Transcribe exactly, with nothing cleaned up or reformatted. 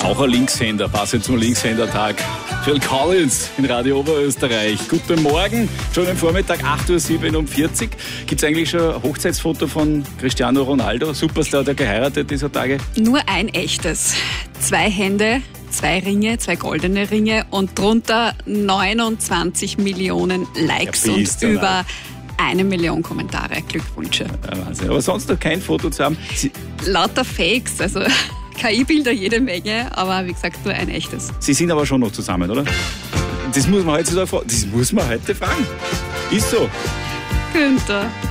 Auch ein Linkshänder, passend zum Linkshändertag. Phil Collins in Radio Oberösterreich. Guten Morgen, schon am Vormittag, acht Uhr siebenundvierzig. Gibt es eigentlich schon ein Hochzeitsfoto von Cristiano Ronaldo, Superstar, der geheiratet dieser Tage? Nur ein echtes. Zwei Hände, zwei Ringe, zwei goldene Ringe und drunter neunundzwanzig Millionen Likes Ja, und ja, über eine Million Kommentare. Glückwünsche. Ja, Wahnsinn. Aber sonst noch kein Foto zu haben. Sie, Lauter Fakes, also K I-Bilder jede Menge, aber wie gesagt nur ein echtes. Sie sind aber schon noch zusammen, oder? Das muss man heutzutage fragen. Das muss man heute fragen. Ist so. Günther.